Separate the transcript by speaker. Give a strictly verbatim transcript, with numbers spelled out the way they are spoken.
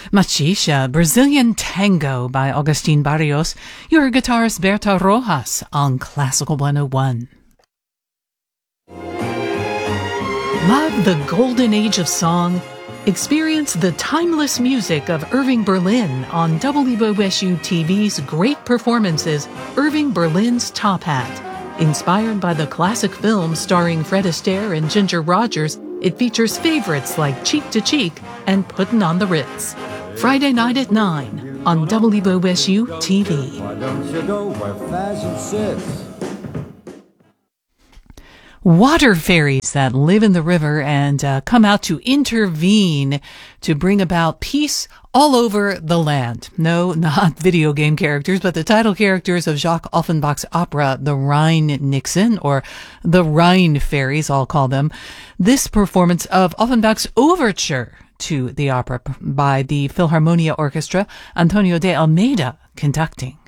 Speaker 1: Machicha, Brazilian Tango by Agustin Barrios, your guitarist Berta Rojas on Classical one oh one. Love the golden age of song? Experience the timeless music of Irving Berlin on W O S U T V's Great Performances, Irving Berlin's Top Hat. Inspired by the classic film starring Fred Astaire and Ginger Rogers, it features favorites like Cheek to Cheek and Puttin' on the Ritz. Friday night at nine on W O S U T V.
Speaker 2: Why don't you go where fashion sits?
Speaker 1: Water fairies that live in the river and uh, come out to intervene to bring about peace all over the land. No, not video game characters, but the title characters of Jacques Offenbach's opera, The Rhine-Nixon, or The Rhine Fairies, I'll call them. This performance of Offenbach's overture to the opera by the Philharmonia Orchestra, Antonio de Almeida conducting.